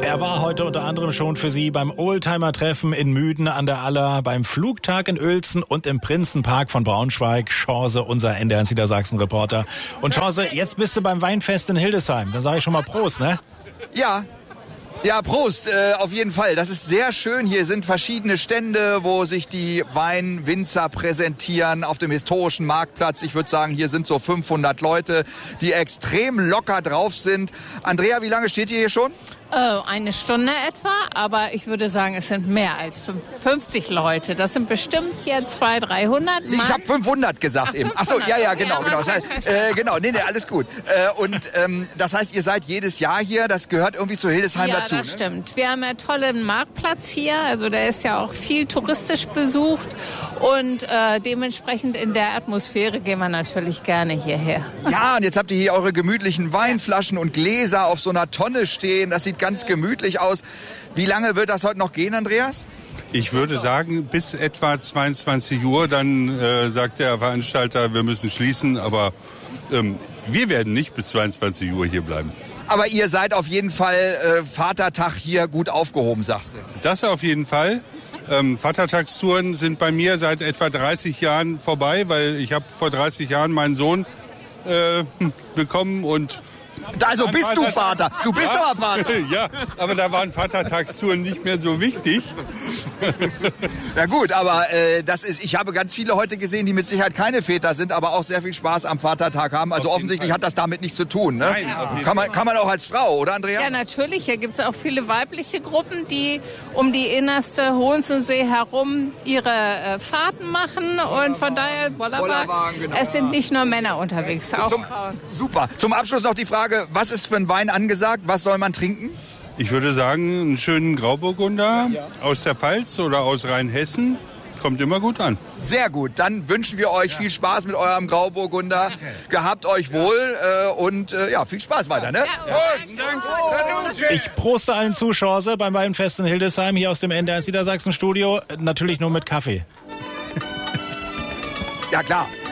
Er war heute unter anderem schon für Sie beim Oldtimer-Treffen in Müden an der Aller, beim Flugtag in Uelzen und im Prinzenpark von Braunschweig. Chance, unser NDR Niedersachsen-Reporter. Und Chance, jetzt bist du beim Weinfest in Hildesheim. Da sage ich schon mal Prost, ne? Ja, Prost, auf jeden Fall. Das ist sehr schön. Hier sind verschiedene Stände, wo sich die Weinwinzer präsentieren auf dem historischen Marktplatz. Ich würde sagen, hier sind so 500 Leute, die extrem locker drauf sind. Andrea, wie lange steht ihr hier schon? Eine Stunde etwa, aber ich würde sagen, es sind mehr als 50 Leute. Das sind bestimmt hier 200, 300 Mann. Ich habe 500 gesagt eben. Ach so, ja, genau. Das heißt, alles gut. Das heißt, ihr seid jedes Jahr hier, das gehört irgendwie zu Hildesheim dazu, Ja, das stimmt. Wir haben einen tollen Marktplatz hier, also der ist ja auch viel touristisch besucht und dementsprechend in der Atmosphäre gehen wir natürlich gerne hierher. Ja, und jetzt habt ihr hier eure gemütlichen Weinflaschen und Gläser auf so einer Tonne stehen. Das sieht ganz gemütlich aus. Wie lange wird das heute noch gehen, Andreas? Ich würde sagen, bis etwa 22 Uhr. Dann sagt der Veranstalter, wir müssen schließen. Aber wir werden nicht bis 22 Uhr hier bleiben. Aber ihr seid auf jeden Fall Vatertag hier gut aufgehoben, sagst du? Das auf jeden Fall. Vatertagstouren sind bei mir seit etwa 30 Jahren vorbei, weil ich habe vor 30 Jahren meinen Sohn bekommen und... Also bist du Vater? Du bist aber Vater. Ja, aber da waren Vatertagstouren nicht mehr so wichtig. Ja gut, aber ich habe ganz viele heute gesehen, die mit Sicherheit keine Väter sind, aber auch sehr viel Spaß am Vatertag haben. Also offensichtlich hat das damit nichts zu tun. Ne? Nein, kann man auch als Frau, oder Andrea? Ja, natürlich. Hier gibt es auch viele weibliche Gruppen, die um die innerste Hohensensee herum ihre Fahrten machen. Und von daher, Bollerwagen, genau. Es sind nicht nur Männer unterwegs, auch Frauen. Super. Zum Abschluss noch die Frage, was ist für ein Wein angesagt? Was soll man trinken? Ich würde sagen, einen schönen Grauburgunder aus der Pfalz oder aus Rheinhessen. Kommt immer gut an. Sehr gut. Dann wünschen wir euch viel Spaß mit eurem Grauburgunder. Danke. Gehabt euch wohl und viel Spaß weiter. Ne? Ja, ich proste allen Zuschauern beim Weinfest in Hildesheim hier aus dem NDR Niedersachsen Studio. Natürlich nur mit Kaffee. Ja, klar.